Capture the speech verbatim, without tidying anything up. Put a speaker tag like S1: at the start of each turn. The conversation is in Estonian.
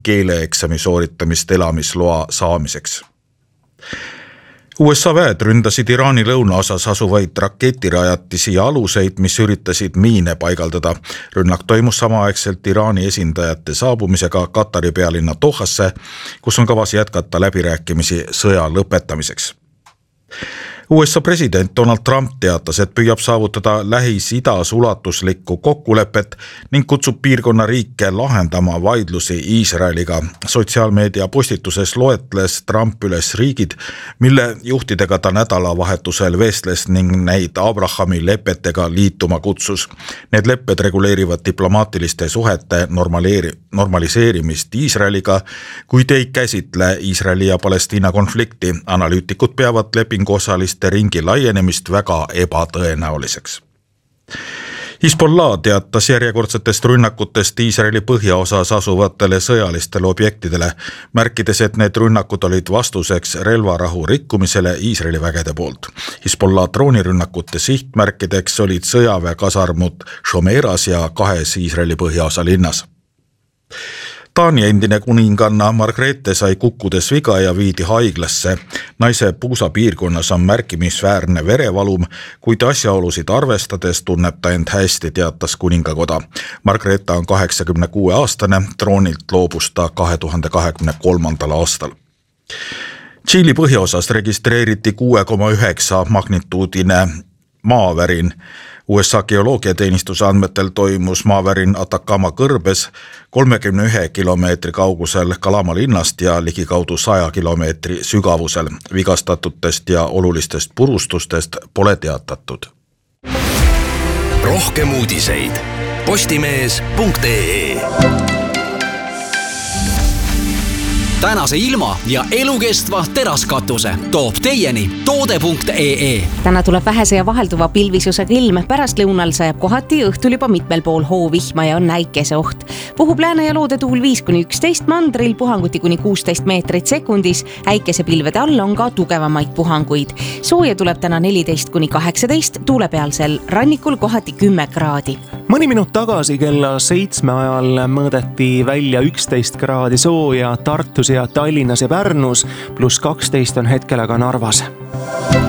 S1: keeleeksami sooritamist elamisloa saamiseks. U S A väed ründasid Iraani lõunaosas asuvaid raketirajatisi ja aluseid, mis üritasid miine paigaldada. Rünnak toimus samaaegselt Iraani esindajate saabumisega Katari pealinna Dohasse, kus on kavas jätkata läbirääkimisi sõja lõpetamiseks. U S A president Donald Trump teatas, et püüab saavutada Lähis-Idas ulatuslikku kokkulepet ning kutsub piirkonna riike lahendama vaidlusi Iisraeliga. Sotsiaalmeedia postituses loetles Trump üles riigid, mille juhtidega ta nädalavahetusel vestles ning neid Abrahami lepetega liituma kutsus. Need lepped reguleerivad diplomaatiliste suhete normaleeri- normaliseerimist Iisraeliga, kuid ei käsitle Iisraeli ja Palestiina konflikti. Analüütikud peavad lepingu osalist ringi laienemist väga ebatõenäoliseks. Hezbollah teatas järjekordsetest rünnakutest Iisraeli põhjaosas asuvatele sõjalistele objektidele, märkides, et need rünnakud olid vastuseks relvarahu rikkumisele Iisraeli vägede poolt. Hezbollah droonirünnakute sihtmärkideks olid sõjaväekasarmud Shomeras ja kahes Iisraeli põhjaosa linnas. Taani endine kuninganna Margrethe sai kukkudes viga ja viidi haiglasse. Naise puusapiirkonnas on märkimisväärne verevalum, kuid asjaolusid arvestades tunneb ta end hästi, teatas kuningakoda. Margrethe on kaheksakümne kuue aastane, troonilt loobus ta kahe tuhande kahekümne kolmandal aastal. Tšiili põhjaosas registreeriti kuue koma üheksa magnituudine maavärin. U S A geoloogiateenistuse andmetel toimus maavärin Atacama kõrbes kolmekümne ühe kilomeetri kaugusel Kalama linnast ja ligikaudu saja kilomeetri sügavusel. Vigastatutest ja olulistest purustustest pole teatatud.
S2: Rohkem uudiseid postimees punkt ee. Tänase ilma ja elukestva teraskatuse toob teieni toode punkt ee.
S3: Täna tuleb vähese ja vahelduva pilvisusega ilm. Pärastlõunal sajab kohati, õhtul juba mitmel pool hoovihma ja on näikese oht. Puhub lääne ja loodetuul viis kuni üksteist, mandril puhanguti kuni kuusteist meetrit sekundis. Äikese pilvede all on ka tugevamaid puhanguid. Sooja tuleb täna neliteist kuni kaheksateist, tuulepealsel rannikul kohati kümme kraadi.
S4: Mõni minut tagasi kella seitsme ajal mõõdeti välja üksteist kraadi sooja Tartus ja Tallinnas ja Pärnus, pluss kaksteist on hetkel aga Narvas.